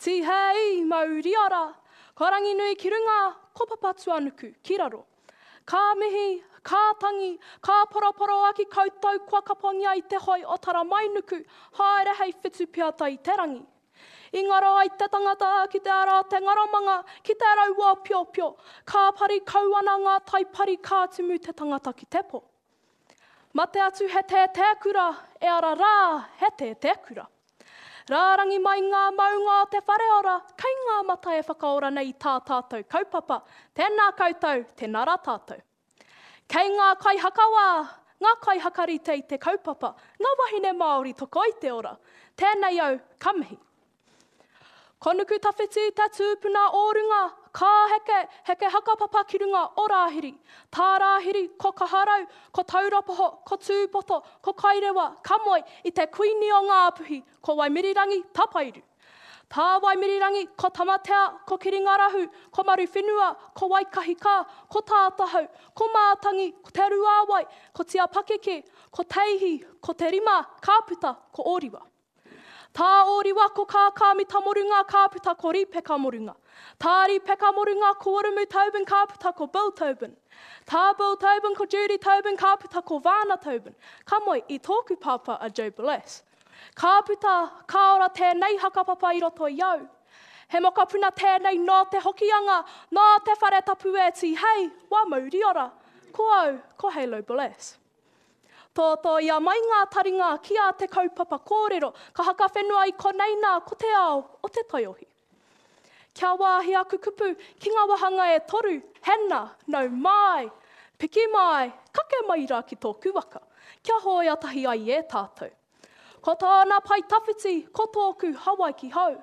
Ti hei mauri ara, ko rangi nui ki runga, ko papatu anuku, ki raro. Ka mihi, ka tangi, ka poroporo aki koutou kua kapongia i te hoi o tara mainuku, haere hei whitu piata i te rangi. I ngaro ai te tangata, ki te ara te ngaramanga, ki te raua pio pio, ka pari kauana ngā taipari ka tumu te tangata ki te po. Ma te atu he te kura, e ara rā he te kura. Rārangi mai ngā maunga o te whare ora, kei ngā mata e whakaora nei tā tātou kaupapa, tēnā koutou, te nara tātou. Kei ngā kai hakawa, ngā kai hakarite i te kaupapa, ngā wahine Māori toko i te ora, tēnei au kamihi. Ko nuku tawhiti te tūpuna o runga, ka heke hakapapa ki runga o rāhiri. Tā rāhiri, ko kaharau, ko taurapoho, ko tūpoto, ko kairewa, ka moi i te kuini o ngā puhi, ko Waimirirangi tapairu. Tā Waimirirangi, ko tamatea, ko kiringarahu, ko maru whenua, ko waikahika, ko tātahau, ko mātangi, ko te ruawai, ko tia pakeke, ko teihi, ko te rima, kāputa, ko oriwa. Tā oriwa ko kākāmita morunga kāputa ko ripeka morunga. Tā ripeka morunga ko Oromu Tauben kāputa ko Bill Tauben. Tā Bill Tauben ko Judy Tauben kāputa ko Vana Tauben. Ka moi i tōku papa a Joe Bliss. Kāputa kaora tēnei hakapapa i roto i au. He mokapuna tēnei nō te hokianga, nō te whare tapu e ti, hei, wā mauri ora. Ko au, ko Halo Bliss. Tō ia mai ngā taringa ki a te kaupapa kōrero, ka haka whenua i koneina ko te ao o te taiohi. Kia wāhi aku kupu ki ngā wahanga e toru, hena, nau mai, piki mai, kake mai rā ki tōku waka. Kia hoi atahi ai e tātou. Ko tāna pai tawhiti, ko tōku Hawaii ki hau.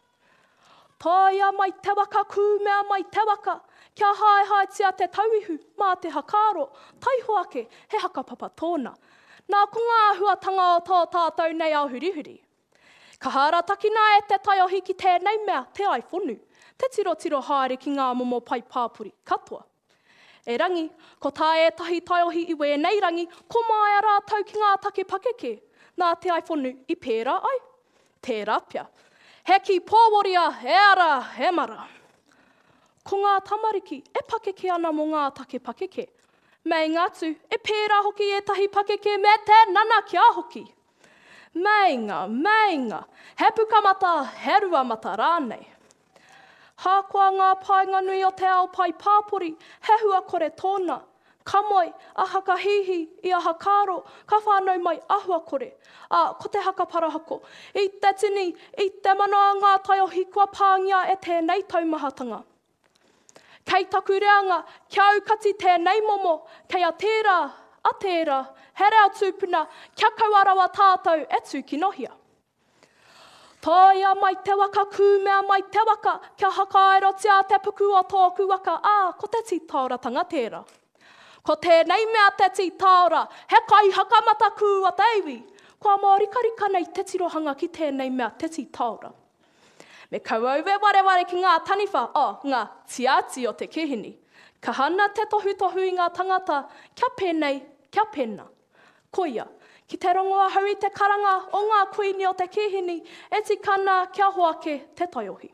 Tā ia mai te waka, kūmea mai te waka, kia hae tia te tauihu, mā te hakaro, taihoake, he hakapapa tōna. Nā ko ngā huatanga o tō tātou nei au hurihuri. Ka hara takina e te taiohi ki tēnei mea, te ai whonu, te tiro haere ki ngā momo pai pāpuri, katoa. E rangi, ko tā e tahi taiohi i wēnei rangi, ko mai ara tau ki ngā take pakeke, nā te ai whonu i pērā ai, tērā pia. He ki pōworia, e ara, he mara. Ko ngā tamariki, e pakeke ana mo ngā take pakeke. Mei ngātu, e pērā hoki e tahi pakeke me te nana kia hoki. Meinga, he pukamata, he ruamata rānei. Hākua ngā painga nui o te ao pai pāpori, he hua kore tōna. Ka moi, a haka hihi, i a hakaro, ka whānau mai ahua kore. Ko te haka parahako, i te tini, i te manoa ngā taiohi kua pāngia e tēnei taumahatanga. Kei taku reanga, kia aukati tēnei momo, kei a tērā, he reo tūpuna, kia kauarawa tātou e tūki nohia. Tāia mai te waka, kūmea mai te waka, kia hakaerotia te puku o tōku waka, ko te tītaoratanga tērā. Ko tēnei mea te tītaora, he kai hakamata kua teiwi, kua mōrikarika nei te tirohanga ki tēnei mea te tītaora. Me kauauwe wareware ki ngā taniwha, ngā tiati o te kihini. Ka hana te tohu i ngā tangata, kia pēnei, kia pēna. Koia, ki te rongoa hau i te karanga o ngā kuini o te kihini, e tikana kia hoake te taiohi.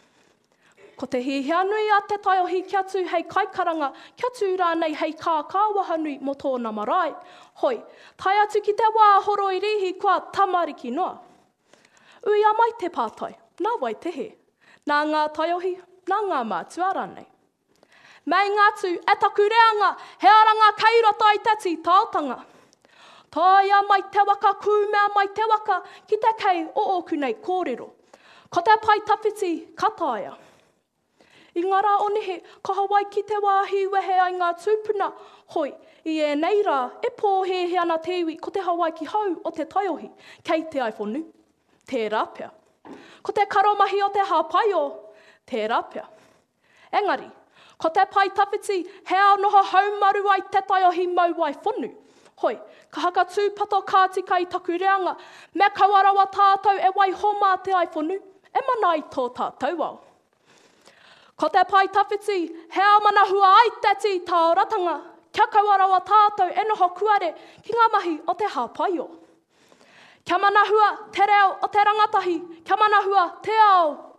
Ko te hihia nui a te taiohi kia tū hei kaikaranga, kia tū rānei hei kāwaha nui mo tōna marae. Hoi, tai atu ki te wāhoro i rihi kua tamariki noa. Uia mai te pātai, nā wai te he. Nā ngā taiohi, nā ngā mātua rānei. Mei ngātu, e taku reanga, he aranga kei roto i te tītaotanga. Tāia mai te waka, kūmea mai te waka, ki te kei o oku nei kōrero. Ko te pai tawhiti, kataia. I ngara onihe, ka Hawaii ki te wāhi wehe ai ngā tūpuna. Hoi, i e nei rā, e pōhehe ana te iwi ko te Hawaii ki hau o te taiohi, kei te ai whonu, tērā pia. Ko te karomahi o te hāpaio, tērā pia. Engari, ko te pai tawhiti, he ao noho haumaru ai te taiohi mau ai whonu. Hoi, ka haka tūpato kātika i taku reanga, me kauarawa tātou e wai homa te ai whonu, e mana i tō tātou au. Ko te pai tawhiti, he ao mana hua ai te tītaoratanga, kia kauarawa tātou e noho kuare ki ngā mahi o te hāpaio. Kia mana hua te reo o te rangatahi, kia mana hua te ao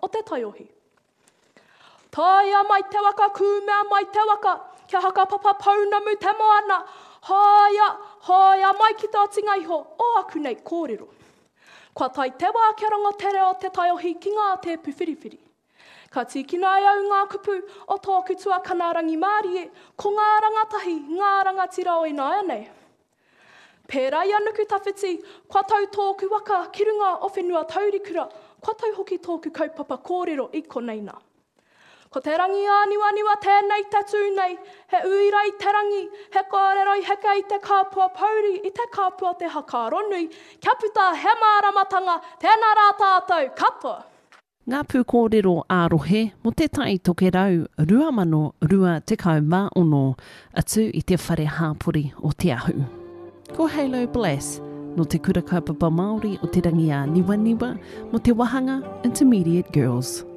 o te taiohi. Taia mai te waka, kūmea mai te waka, kia haka papa paunamu te moana, haia mai ki tā tinga iho, o aku nei kōrero. Kua tai te wā kia rongo tere o te taiohi ki ngā te puwhiriwhiri. Ka tīkina au ngā kupu o tōku tua kanarangi Māori ko ngā rangatahi, ngā rangatira o ina nei. Pērā ia nuku tawhiti, kua tau tōku waka ki runga o whenua taurikura, kua tau hoki tōku kaupapa kōrero i koneina. Ko te rangi āniwa tēnei te tūnei, he uira i te rangi, he kōrero i heka i te kāpua pauri, i te kāpua te hakaronui, kia puta he māramatanga, tēnā rā tātou, katoa. Ngā pū kōrero ārohe mo te tai toke rau 2020 atu i te whare hāpuri o te ahu. Ko Halo Bless, no te kura kaupapa Māori o te rangi āniwa mo te wahanga Intermediate Girls.